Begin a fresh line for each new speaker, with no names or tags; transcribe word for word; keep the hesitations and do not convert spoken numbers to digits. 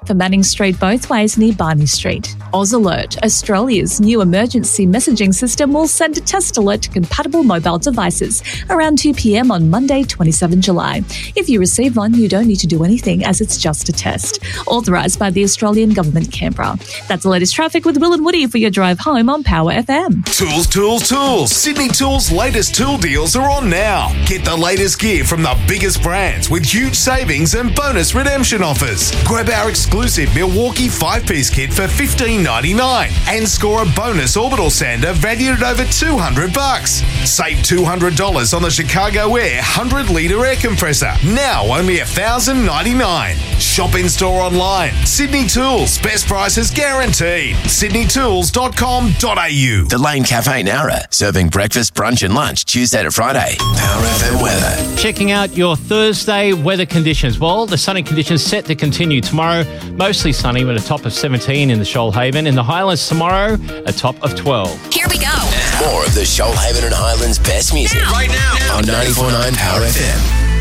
for Manning Street both ways near Barney Street. Oz Alert, Australia's new emergency messaging system, will send a test alert to compatible mobile devices around two p.m. on Monday, the twenty-seventh of July. If you receive one, you don't need to do anything as it's just a test. Authorised by the Australian Government, Canberra. That's the latest traffic with Will and Woody for your drive home on Power F M.
Tools, tools, tools. Sydney Tools' latest tool deals are on now. Get the latest gear from the biggest brands with huge savings and bonus redemption offers. Grab our exclusive Milwaukee five-piece kit for fifteen ninety-nine and score a bonus orbital sander valued at over two hundred bucks. Save two hundred dollars on the Chicago Air one hundred litre air compressor. Now only one thousand ninety-nine dollars. Shop in store online. Sydney Tools. Best prices guaranteed. sydney tools dot com dot a u.
The Lane Cafe Nowra, serving breakfast, brunch and lunch Tuesday to Friday. Power F M weather.
Checking out your Thursday weather conditions. Well, the sunny conditions set to continue tomorrow. Mostly sunny with a top of seventeen in the Shoalhaven. In the Highlands tomorrow, a top of twelve.
Here we go.
More of the Shoalhaven and Highlands best music.
Now.
Right now. On ninety-four point nine Power F M.